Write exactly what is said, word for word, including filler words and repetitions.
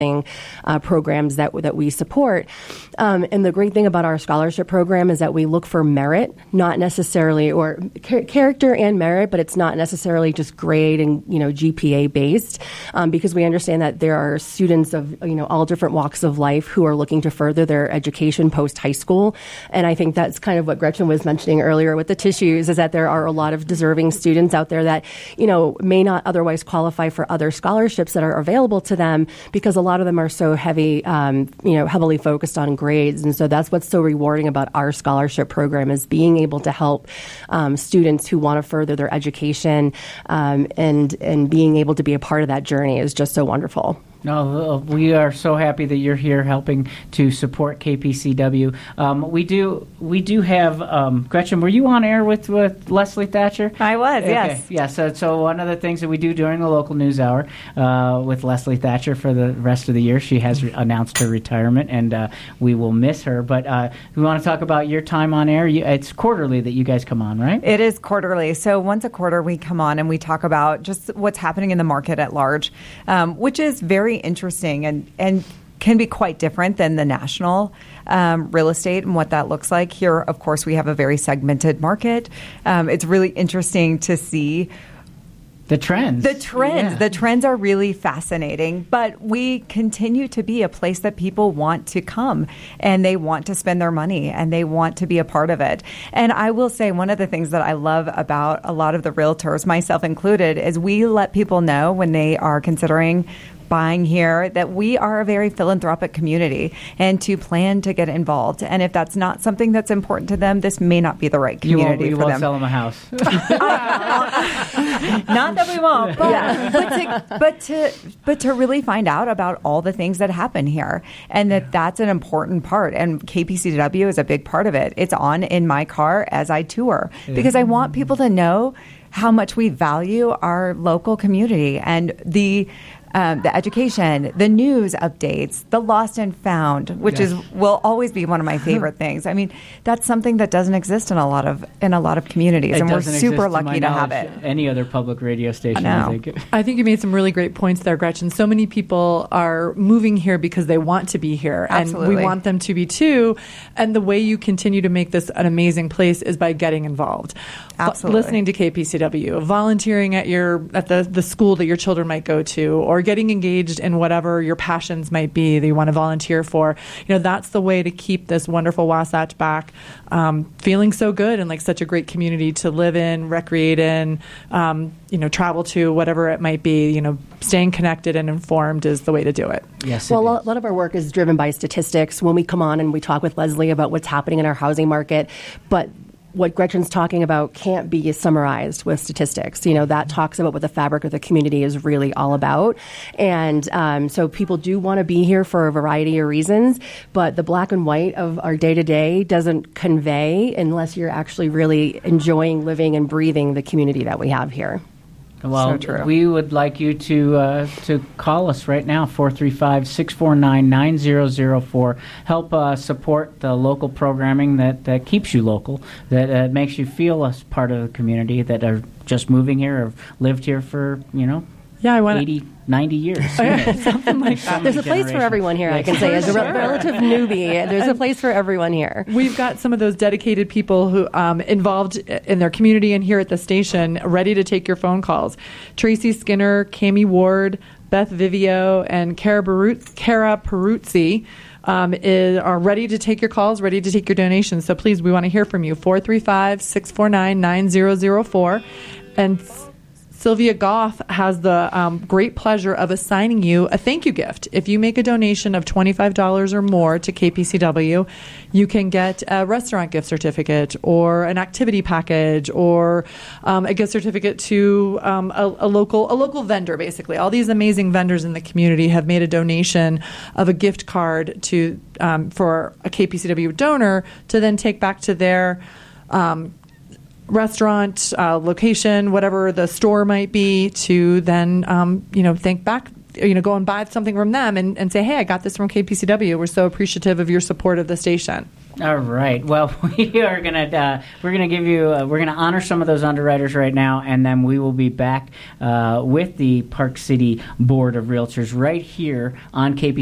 Uh, programs that that we support. Um, and the great thing about our scholarship program is that we look for merit, not necessarily, or char- character and merit, but it's not necessarily just grade and, you know, G P A based, um, because we understand that there are students of, you know, all different walks of life who are looking to further their education post high school. And I think that's kind of what Gretchen was mentioning earlier with the tissues, is that there are a lot of deserving students out there that, you know, may not otherwise qualify for other scholarships that are available to them, because a lot of them are so heavy, um, you know, heavily focused on grades. And so that's what's so rewarding about our scholarship program, is being able to help um, students who want to further their education, um, and, and being able to be a part of that journey is just so wonderful. No, we are so happy that you're here helping to support K P C W. Um, we do we do have, um, Gretchen, were you on air with, with Leslie Thatcher? I was, okay. yes. Yeah, so, so one of the things that we do during the local news hour uh, with Leslie Thatcher for the rest of the year, she has re- announced her retirement, and uh, we will miss her. But uh, we want to talk about your time on air. You, it's quarterly that you guys come on, right? It is quarterly. So once a quarter we come on and we talk about just what's happening in the market at large, um, which is very interesting and, and can be quite different than the national um, real estate and what that looks like. Here, of course, we have a very segmented market. Um, it's really interesting to see the trends. The trends. Yeah. The trends are really fascinating, but we continue to be a place that people want to come, and they want to spend their money, and they want to be a part of it. And I will say, one of the things that I love about a lot of the realtors, myself included, is we let people know when they are considering buying here that we are a very philanthropic community, and to plan to get involved. And if that's not something that's important to them, this may not be the right community you won't, you for won't them. sell them a house. Not that we won't, but, Yeah. but, to, but to but to really find out about all the things that happen here, and that yeah. that's an important part. And K P C W is a big part of it. It's on in my car as I tour, yeah. because I want people to know how much we value our local community and the Um, the education, the news updates, the lost and found, which yes. is will always be one of my favorite things. I mean, that's something that doesn't exist in a lot of in a lot of communities, it and we're super lucky to, to have it. Any other public radio station, I, I think. I think you made some really great points there, Gretchen. So many people are moving here because they want to be here, Absolutely. and we want them to be too. And the way you continue to make this an amazing place is by getting involved. Absolutely. Listening to K P C W, volunteering at your at the, the school that your children might go to, or getting engaged in whatever your passions might be that you want to volunteer for. You know, that's the way to keep this wonderful Wasatch back um, feeling so good and like such a great community to live in, recreate in, um, you know, travel to, whatever it might be. You know, staying connected and informed is the way to do it. Yes. Well, a lot of our work is driven by statistics when we come on and we talk with Leslie about what's happening in our housing market, but what Gretchen's talking about can't be summarized with statistics. You know, that talks about what the fabric of the community is really all about. And um, so people do want to be here for a variety of reasons, but the black and white of our day-to-day doesn't convey unless you're actually really enjoying living and breathing the community that we have here. Well, so we would like you to uh, to call us right now, four three five, six four nine, nine zero zero four. Help uh, support the local programming that, that keeps you local, that uh, makes you feel a part of the community, that are just moving here or lived here for, you know, yeah, I want eighty, ninety years. Something like that. There's a place for everyone here, I can say. As a re- relative newbie, there's a place for everyone here. We've got some of those dedicated people who um, involved in their community and here at the station, ready to take your phone calls. Tracy Skinner, Cami Ward, Beth Vivio, and Cara, Barut- Cara Peruzzi um, is, are ready to take your calls, ready to take your donations. So please, we want to hear from you. four three five, six four nine, nine zero zero four. And Sylvia Goff has the um, great pleasure of assigning you a thank you gift. If you make a donation of twenty-five dollars or more to K P C W, you can get a restaurant gift certificate or an activity package or um, a gift certificate to um, a, a local a local vendor, basically. All these amazing vendors in the community have made a donation of a gift card to um, for a K P C W donor to then take back to their um restaurant, uh, location, whatever the store might be, to then, um, you know, thank back you know, go and buy something from them and, and say, hey, I got this from K P C W. We're so appreciative of your support of the station. All right. Well, we are gonna uh, we're gonna give you uh, we're gonna honor some of those underwriters right now, and then we will be back uh, with the Park City Board of Realtors right here on K P C.